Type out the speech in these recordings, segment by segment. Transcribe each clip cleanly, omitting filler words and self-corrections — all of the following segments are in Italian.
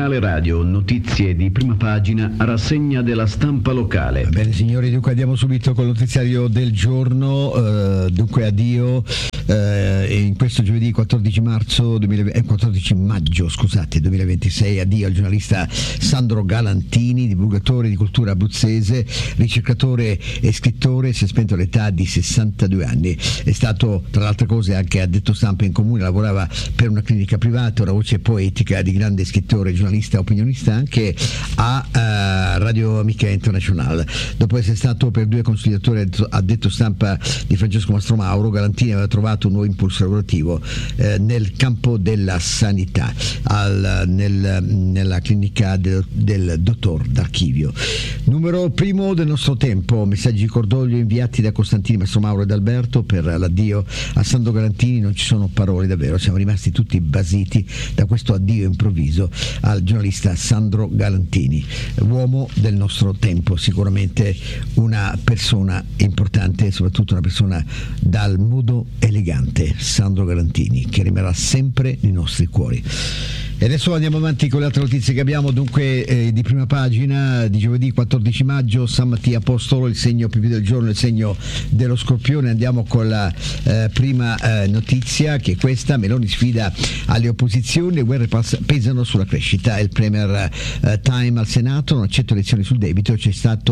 Internazionale Radio, notizie di prima pagina, rassegna della stampa locale. Bene signori, dunque andiamo subito col notiziario del giorno. Dunque addio in questo giovedì 14 maggio 2026, addio al giornalista Sandro Galantini, divulgatore di cultura abruzzese, ricercatore e scrittore. Si è spento all'età di 62 anni. È stato tra le altre cose anche addetto stampa in comune, lavorava per una clinica privata, una voce poetica di grande scrittore, giornalista, opinionista anche a Radio Amica Internazionale. Dopo essere stato per 2 consigliatore addetto stampa di Francesco Mastromauro, Galantini aveva trovato un nuovo impulso lavorativo nel campo della sanità nella clinica del dottor D'Archivio. Numero primo del nostro tempo, messaggi di cordoglio inviati da Costantini, Mastromauro ed Alberto per l'addio a Sandro Galantini. Non ci sono parole, davvero, siamo rimasti tutti basiti da questo addio improvviso al giornalista Sandro Galantini, uomo del nostro tempo, sicuramente una persona importante, soprattutto una persona dal modo elegante, Sandro Galantini, che rimarrà sempre nei nostri cuori. E adesso andiamo avanti con le altre notizie che abbiamo. Dunque di prima pagina di giovedì 14 maggio, San Mattia Apostolo, il segno più del giorno, il segno dello Scorpione. Andiamo con la prima notizia, che è questa: Meloni sfida alle opposizioni, le guerre pesano sulla crescita. Il premier Time al Senato: non accetto elezioni sul debito, c'è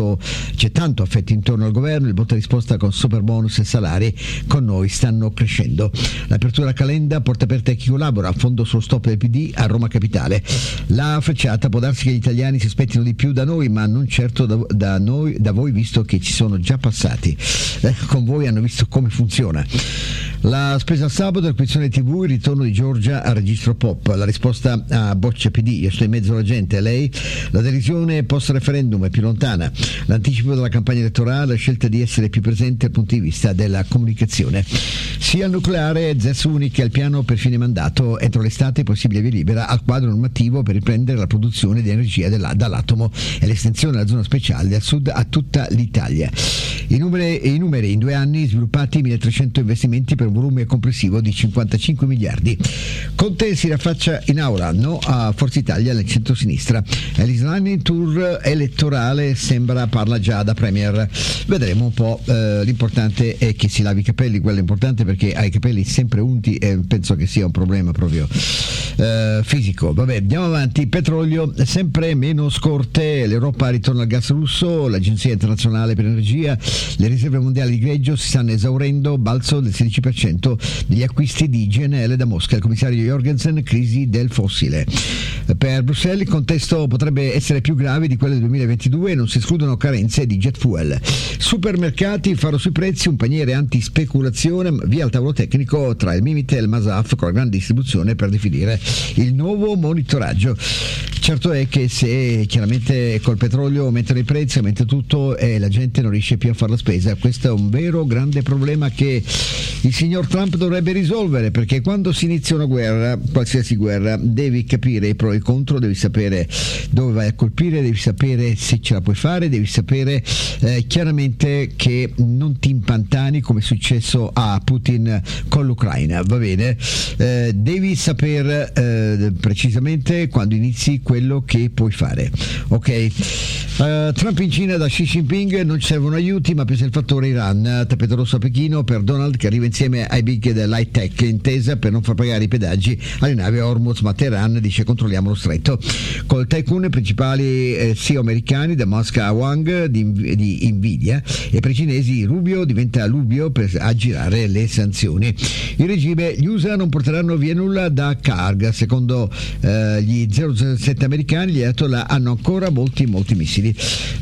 tanto affetto intorno al governo, il botta risposta con super bonus e salari con noi stanno crescendo. L'apertura Calenda, porta aperte a chi collabora, fondo sullo stop del PD a Roma Capitale. La frecciata: può darsi che gli italiani si aspettino di più da noi, ma non certo da voi, visto che ci sono già passati. Con voi hanno visto come funziona. La spesa al sabato, l'acquisizione TV, il ritorno di Giorgia al registro Pop. La risposta a boccia PD: io sto in mezzo alla gente, lei? La decisione post referendum è più lontana. L'anticipo della campagna elettorale, la scelta di essere più presente dal punto di vista della comunicazione. Sia al nucleare, ZES unica al piano per fine mandato, entro l'estate possibile via libera al quadro normativo per riprendere la produzione di energia dall'atomo e l'estensione della zona speciale dal sud a tutta l'Italia. I numeri in 2 anni: sviluppati 1.300 investimenti per un volume complessivo di 55 miliardi. Conte si raffaccia in aula, no a Forza Italia nel centro-sinistra. L'Islamic Tour elettorale parla già da premier. Vedremo un po'. L'importante è che si lavi i capelli, quello è importante, perché ha i capelli sempre unti e penso che sia un problema proprio fisico. Vabbè, andiamo avanti. Petrolio, sempre meno scorte, l'Europa ritorna al gas russo, l'Agenzia Internazionale per l'Energia: le riserve mondiali di greggio si stanno esaurendo, balzo del 16% degli acquisti di GNL da Mosca. Il commissario Jorgensen: crisi del fossile. Per Bruxelles il contesto potrebbe essere più grave di quello del 2022 e non si escludono carenze di jet fuel. Supermercati, faro sui prezzi, un paniere anti-speculazione, via al tavolo tecnico tra il Mimit e il Masaf con la grande distribuzione per definire il nuovo monitoraggio. Certo è che se chiaramente col petrolio aumentano i prezzi, aumenta tutto e la gente non riesce più a fare la spesa. Questo è un vero grande problema che il signor Trump dovrebbe risolvere, perché quando si inizia una guerra, qualsiasi guerra, devi capire i pro e i contro, devi sapere dove vai a colpire, devi sapere se ce la puoi fare, devi sapere chiaramente che non ti impantani come è successo a Putin con l'Ucraina, va bene? Devi sapere precisamente quando inizi quello che puoi fare, ok? Trump in Cina da Xi Jinping: non ci servono aiuti ma pesa il fattore Iran. Tappeto rosso a Pechino per Donald, che arriva insieme ai big dell'high tech, intesa per non far pagare i pedaggi alle navi a Hormuz, ma Teheran dice controlliamo lo stretto. Col tycoon principali CEO americani, da Musk a Wang di Nvidia, e per i cinesi Rubio diventa Lubio per aggirare le sanzioni. Il regime: gli USA non porteranno via nulla da Karg. Secondo gli 007 americani, gli Ayatollah hanno ancora molti missili.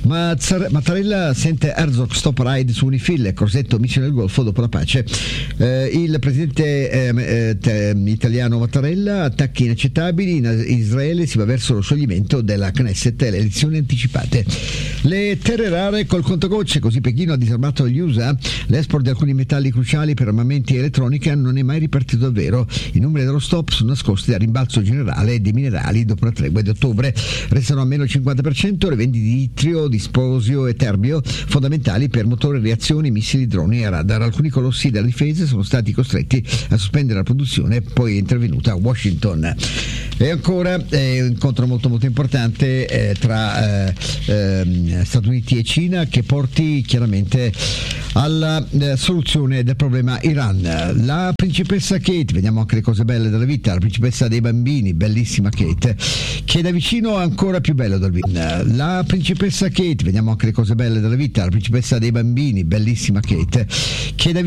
Mattarella sente Herzog: stop raid su Unifil, Crosetto missione del Golfo dopo la pace. Il presidente italiano Mattarella: attacchi inaccettabili, in Israele si va verso lo scioglimento della Knesset e le elezioni anticipate. Le terre rare col contagocce, così Pechino ha disarmato gli USA. L'export di alcuni metalli cruciali per armamenti e elettronica non è mai ripartito davvero. I numeri dello stop sono nascosti dal rimbalzo generale dei minerali dopo la tregua di ottobre. Restano a meno il 50% le vendite di itrio, disposio e terbio, fondamentali per motori, reazioni, missili, droni e radar. Alcuni colossi della difesa sono stati costretti a sospendere la produzione, poi è intervenuta Washington. E ancora un incontro molto molto importante tra Stati Uniti e Cina, che porti chiaramente alla soluzione del problema Iran. La principessa Kate, vediamo anche le cose belle della vita, la principessa dei bambini, bellissima Kate, che da vicino è ancora più bello dal vivo. La principessa Kate, vediamo anche le cose belle della vita, la principessa dei bambini, bellissima Kate, che da